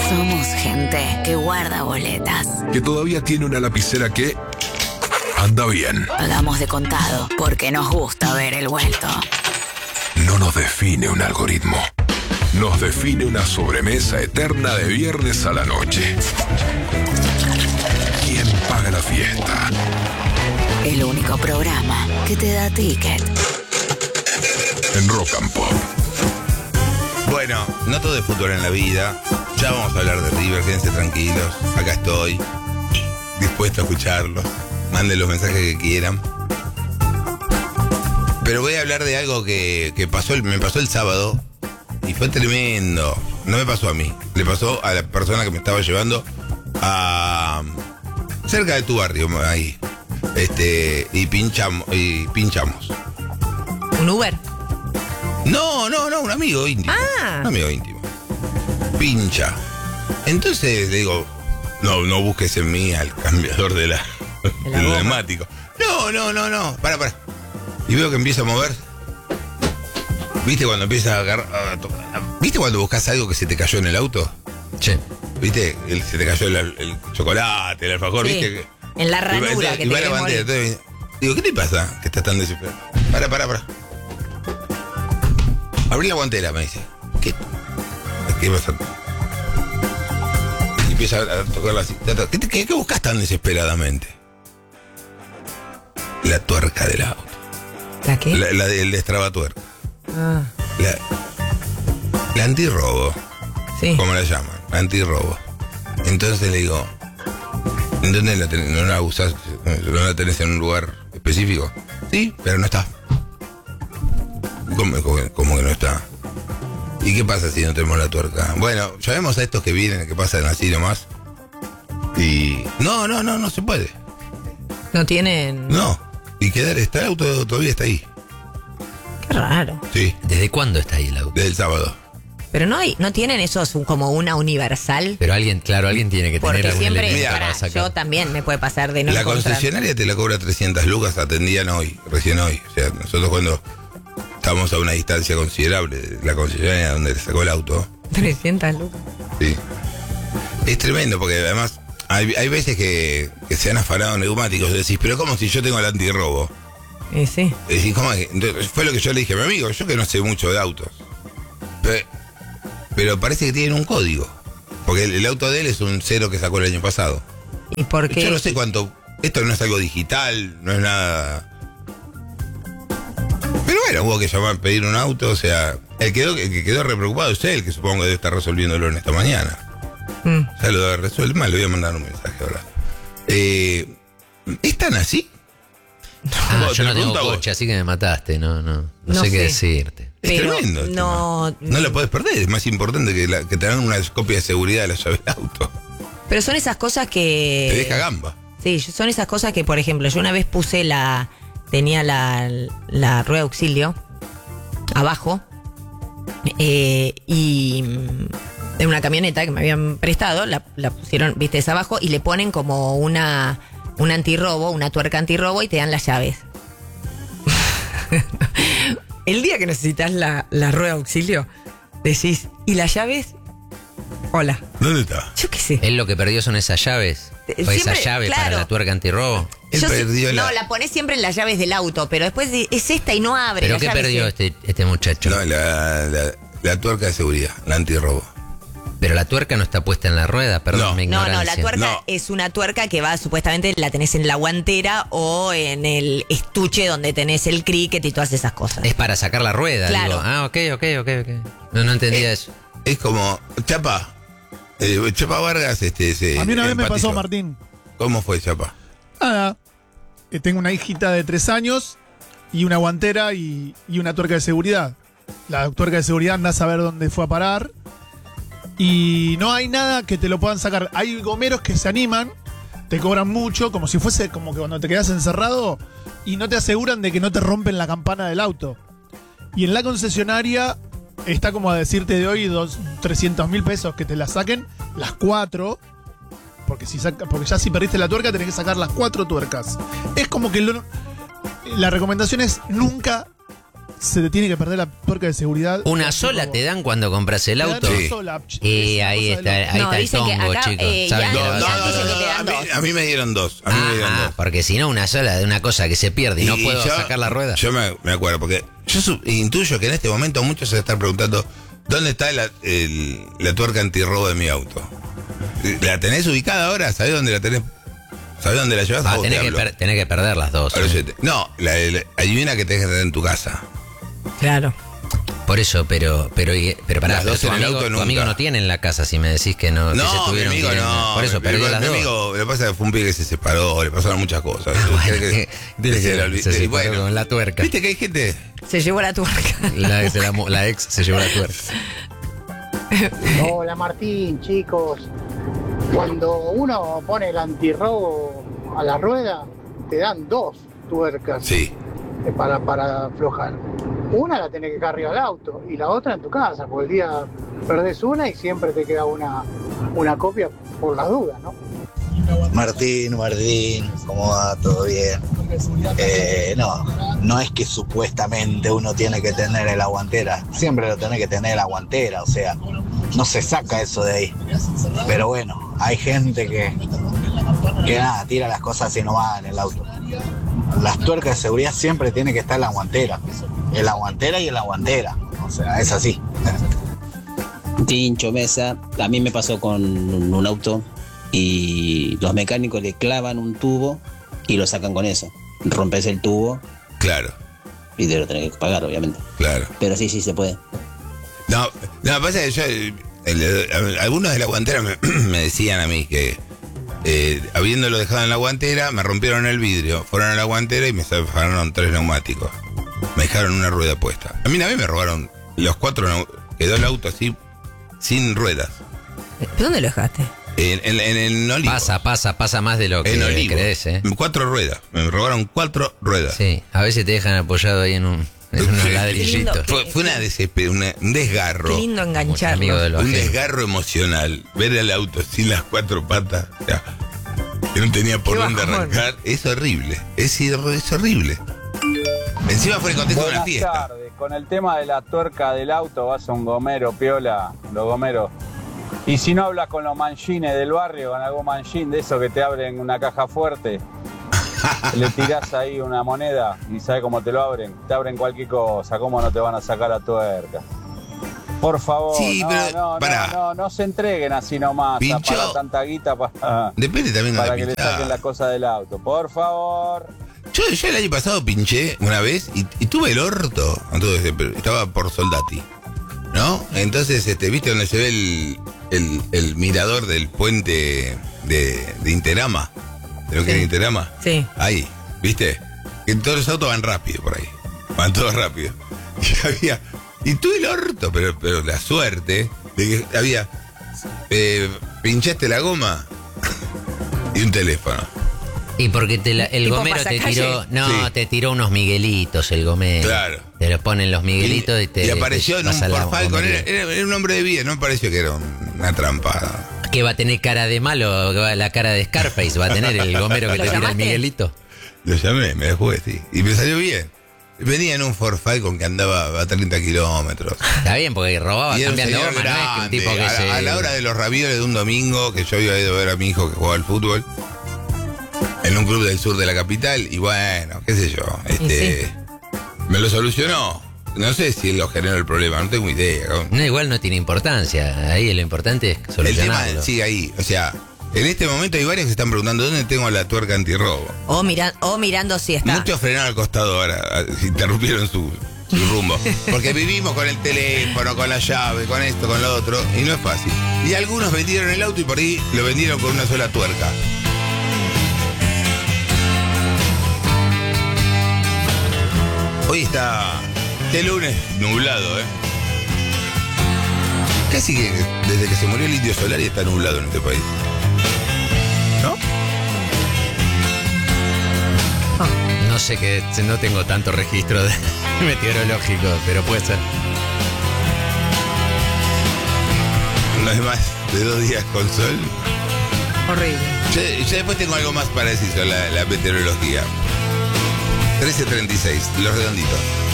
Somos gente que guarda boletas. Que todavía tiene una lapicera que anda bien. Pagamos de contado porque nos gusta ver el vuelto. No nos define un algoritmo. Nos define una sobremesa eterna de viernes a la noche. ¿Quién paga la fiesta? El único programa que te da ticket. En Rock and Pop. Bueno, no todo es fútbol en la vida. Ya vamos a hablar de River, quédense tranquilos. Acá estoy, dispuesto a escucharlos. Manden los mensajes que quieran. Pero voy a hablar de algo que me pasó el sábado y fue tremendo. No me pasó a mí, le pasó a la persona que me estaba llevando a cerca de tu barrio, ahí. Y pinchamos. ¿Un Uber? No, un amigo íntimo. Ah. Un amigo íntimo. Pincha. Entonces le digo, no busques en mí al cambiador del neumático. No. Para. Y veo que empieza a mover. ¿Viste cuando empieza a agarrar? ¿Viste cuando buscas algo que se te cayó en el auto? Sí. ¿Viste? Se te cayó el chocolate, el alfajor, Sí. ¿viste? En la ranura que te va la querés bandera. morir. Entonces, digo, ¿qué te pasa que estás tan desesperado? Para. Abrí la guantera, me dice. ¿Qué pasa? Y empieza a tocar la cinta. ¿Qué buscas tan desesperadamente? La tuerca del auto. ¿La qué? El destrabatuerca. Ah, La antirrobo, sí. como la llaman, antirrobo. Entonces le digo, ¿en dónde la tenés? ¿No la usás? ¿No la tenés en un lugar específico? Sí, pero no está. ¿Cómo que no está? ¿Y qué pasa si no tenemos la tuerca? Bueno, llamemos a estos que vienen, que pasan así nomás. Y... No se puede. No tienen... No. Y el auto todavía está ahí. Qué raro. Sí, ¿Desde cuándo está ahí el auto? desde el sábado. Pero no tienen esos como una universal. Pero alguien tiene que tener Porque algún siempre, elemento Mira, para pará, sacar. yo también me puede pasar de no La encontrar. concesionaria te la cobra 300 lucas, atendían recién hoy. O sea, nosotros cuando estamos a una distancia considerable de la concesionaria donde le sacó el auto. 300 lucas. Sí. Es tremendo porque además hay veces que se han afanado neumáticos y decís, pero ¿cómo si yo tengo el antirrobo? Sí. Decís, ¿cómo es? Entonces, fue lo que yo le dije a mi amigo, yo que no sé mucho de autos. Pero parece que tienen un código. Porque el auto de él es un 0 que sacó el año pasado. ¿Y por qué? Yo no sé cuánto. Esto no es algo digital, no es nada. Pero bueno, hubo que llamar a pedir un auto, o sea, el que quedó re preocupado es él, que supongo que debe estar resolviéndolo en esta mañana. Ya lo debe resolver, más le voy a mandar un mensaje ahora. ¿Es tan así? Yo no Te tengo pregunto a vos. coche, así que me mataste, no No sé qué sé. decirte. Es Pero tremendo. no- No lo podés perder, es más importante que te dan una copia de seguridad de la llave del auto. Pero son esas cosas que... Te deja gamba. Sí, son esas cosas que, por ejemplo, yo una vez tenía la rueda de auxilio abajo y en una camioneta que me habían prestado, la pusieron, viste, es abajo y le ponen como un antirrobo, una tuerca antirrobo y te dan las llaves. El día que necesitas la rueda de auxilio, decís, ¿y las llaves? Hola. ¿Dónde está? Yo qué sé. Él lo que perdió son esas llaves. Fue esa Siempre, llave claro. para la tuerca antirrobo. Él Yo sé- perdió No, la pones siempre en las llaves del auto, pero después es esta y no abre. ¿Pero la qué llave perdió se- este muchacho? No, la tuerca de seguridad, la antirrobo. Pero la tuerca no está puesta en la rueda, perdón, No. mi No, ignorancia. la tuerca No. es una tuerca que va, supuestamente la tenés en la guantera o en el estuche donde tenés el cricket y todas esas cosas. Es para sacar la rueda, Claro. digo. Ah, ok. No entendía eso. Es como, Chapa Vargas, A mí una vez me empatizó. pasó, Martín. ¿Cómo fue, Chapa? Nada. Tengo una hijita de 3 años y una guantera y una tuerca de seguridad. La tuerca de seguridad anda a saber dónde fue a parar. Y no hay nada que te lo puedan sacar. Hay gomeros que se animan, te cobran mucho, como si fuese como que cuando te quedas encerrado y no te aseguran de que no te rompen la campana del auto. Y en la concesionaria está como a decirte de hoy 300.000 pesos que te la saquen las 4. Porque ya si perdiste la tuerca tenés que sacar las 4 tuercas. Es como que la recomendación es nunca se te tiene que perder la tuerca de seguridad. Una sola te dan cuando compras el Te dan auto. una Sí. sola. Y Es una ahí cosa de está, ahí No, está el dicen que tongo, acá, chicos. ya- ¿Saben no, que no, lo- no, dicen que te dan dos. a mí me dieron dos. A mí me dieron dos. Porque si no, una sola de una cosa que se pierde y no puedo yo- sacar la rueda. Yo me acuerdo, porque yo intuyo que en este momento muchos se están preguntando ¿dónde está la tuerca antirrobo de mi auto? ¿La tenés ubicada ahora? ¿Sabés dónde la tenés? ¿Sabés dónde la llevas? Tenés que perder las dos. Por eso no, hay una que tenés que tener en tu casa. Claro. Por eso, pero pará, Las dos tu en el amigo, auto tu nunca. amigo no tiene en la casa si me decís que no, que se No, mi tuvieron amigo que ir en- no. Por eso perdió las mi dos. amigo, lo que pasa es que fue un pibe que se separó, le pasaron muchas cosas. Bueno, Cree tiene se que- la olvidó. se Y separó con la tuerca. Viste que hay gente. Se llevó la tuerca. La ex se llevó la tuerca. Hola Martín, chicos. Cuando uno pone el antirrobo a la rueda, te dan dos tuercas Sí. para aflojar. Una la tenés que dejar arriba del auto y la otra en tu casa, porque el día perdés una y siempre te queda una copia por las dudas, ¿no? Martín, ¿cómo va? ¿Todo bien? No es que supuestamente uno tiene que tener la guantera, siempre lo tiene que tener la guantera, o sea, no se saca eso de ahí. Pero bueno, hay gente que nada, tira las cosas así nomás en el auto. Las tuercas de seguridad siempre tienen que estar en la guantera, y en la guantera, o sea, es así. Tincho, Mesa, a mí me pasó con un auto y los mecánicos le clavan un tubo y lo sacan con eso. Rompes el tubo Claro, y te lo tenés que pagar, obviamente. claro. Pero sí se puede. No, pasa que yo. Algunos de la guantera me decían a mí que habiéndolo dejado en la guantera, me rompieron el vidrio, fueron a la guantera y me zafanaron 3 neumáticos. Me dejaron una rueda puesta. A mí me robaron los 4, quedó el auto así, sin ruedas. ¿Dónde lo dejaste? En Olivo. Pasa más de lo que En Olivo. crees, ¿eh? 4 ruedas. Me robaron 4 ruedas. Sí, a veces te dejan apoyado ahí en unos Sí. ladrillitos. Fue un desgarro. Qué lindo Amigo engancharlo. de los Un ajenos. desgarro emocional. Ver el auto sin las 4 patas. O sea, que no tenía por Qué dónde bajón. arrancar. Es horrible. Es horrible. Encima fue el contexto de una Buenas fiesta. tardes. Con el tema de la tuerca del auto vas a un gomero, piola, los gomeros. Y si no hablas con los manchines del barrio, con algún manchín de esos que te abren una caja fuerte, le tirás ahí una moneda y sabes cómo te lo abren. Te abren cualquier cosa, ¿cómo no te van a sacar la tuerca? Por favor, Sí, pero, pará. no se entreguen así nomás, Pinchó. para tanta guita Depende también de para la que le pinchada. saquen la cosa del auto. Por favor. Yo el año pasado pinché una vez y tuve el orto. Entonces, estaba por Soldati, ¿no? Entonces, ¿viste donde se ve el mirador del puente de Interama? ¿De lo que es Interama? Sí. Ahí, ¿viste? Que todos los autos van rápido por ahí. Van todos rápido. Y tuve el orto, pero la suerte de que había. Pinchaste la goma y un teléfono. Y porque el Tipo gomero te pasacalle. tiró, Sí. te tiró unos miguelitos el gomero. Claro. Te los ponen los miguelitos y te. Y apareció te en un pasa la Ford Falcon. gomería. Era un hombre de bien, no me pareció que era una trampa. Que va a tener cara de malo, la cara de Scarface, va a tener el gomero que ¿Lo te tira el llamaste? Lo miguelito. llamé, me dejó sí. Y me salió bien. Venía en un Ford Falcon que andaba a 30 kilómetros. Está bien, porque robaba Y era un cambiando señor goma, no es que un grande. tipo que a la hora de los ravioles de un domingo, que yo había ido a ver a mi hijo que jugaba al fútbol, en un club del sur de la capital, y bueno, qué sé yo, me lo solucionó. No sé si él lo generó el problema, no tengo idea. No, igual no tiene importancia. Ahí lo importante es El tema solucionarlo. sigue ahí. O sea, en este momento hay varios que están preguntando dónde tengo la tuerca antirrobo. O mirando si está. Muchos frenaron al costado ahora, interrumpieron su rumbo. Porque vivimos con el teléfono, con la llave, con esto, con lo otro, y no es fácil. Y algunos vendieron el auto y por ahí lo vendieron con una sola tuerca. Hoy está, este lunes, nublado, ¿eh? Casi que desde que se murió el Indio Solari está nublado en este país. ¿No? No sé que no tengo tanto registro meteorológico, pero puede ser. No es más de 2 días con sol. Horrible. Yo después tengo algo más para decir sobre la meteorología. 13:36, los redonditos.